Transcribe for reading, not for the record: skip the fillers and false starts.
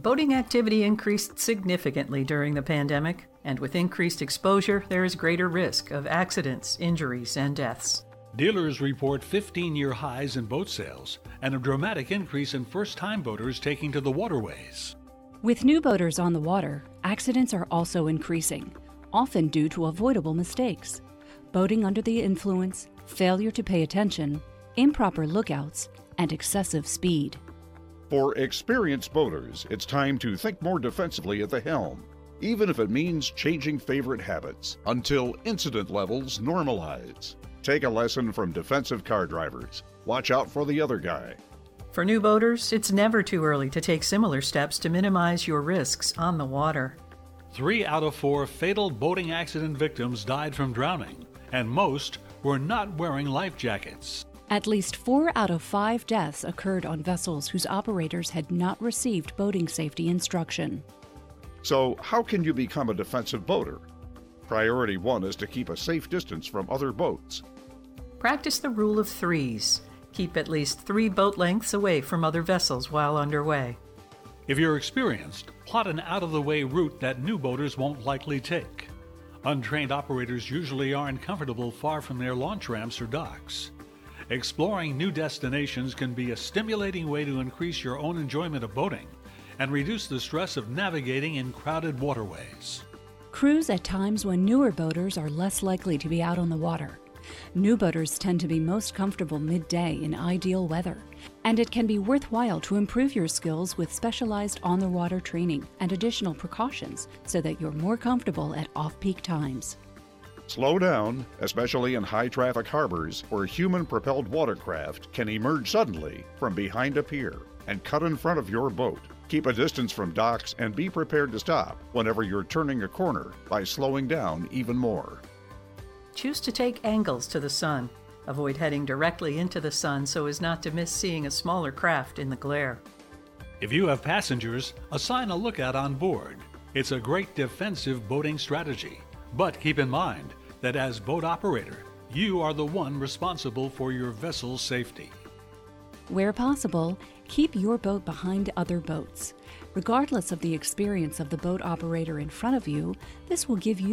Boating activity increased significantly during the pandemic, and with increased exposure, there is greater risk of accidents, injuries, and deaths. Dealers report 15-year highs in boat sales and a dramatic increase in first-time boaters taking to the waterways. With new boaters on the water, accidents are also increasing, often due to avoidable mistakes. Boating under the influence, failure to pay attention, improper lookouts, and excessive speed. For experienced boaters, it's time to think more defensively at the helm, even if it means changing favorite habits until incident levels normalize. Take a lesson from defensive car drivers. Watch out for the other guy. For new boaters, it's never too early to take similar steps to minimize your risks on the water. 3 out of 4 fatal boating accident victims died from drowning, and most were not wearing life jackets. At least 4 out of 5 deaths occurred on vessels whose operators had not received boating safety instruction. So, how can you become a defensive boater? Priority 1 is to keep a safe distance from other boats. Practice the rule of threes. Keep at least 3 boat lengths away from other vessels while underway. If you're experienced, plot an out-of-the-way route that new boaters won't likely take. Untrained operators usually aren't comfortable far from their launch ramps or docks. Exploring new destinations can be a stimulating way to increase your own enjoyment of boating and reduce the stress of navigating in crowded waterways. Cruise at times when newer boaters are less likely to be out on the water. New boaters tend to be most comfortable midday in ideal weather, and it can be worthwhile to improve your skills with specialized on-the-water training and additional precautions so that you're more comfortable at off-peak times. Slow down, especially in high-traffic harbors where human-propelled watercraft can emerge suddenly from behind a pier and cut in front of your boat. Keep a distance from docks and be prepared to stop whenever you're turning a corner by slowing down even more. Choose to take angles to the sun. Avoid heading directly into the sun so as not to miss seeing a smaller craft in the glare. If you have passengers, assign a lookout on board. It's a great defensive boating strategy. But keep in mind that as boat operator, you are the one responsible for your vessel's safety. Where possible, keep your boat behind other boats. Regardless of the experience of the boat operator in front of you, this will give you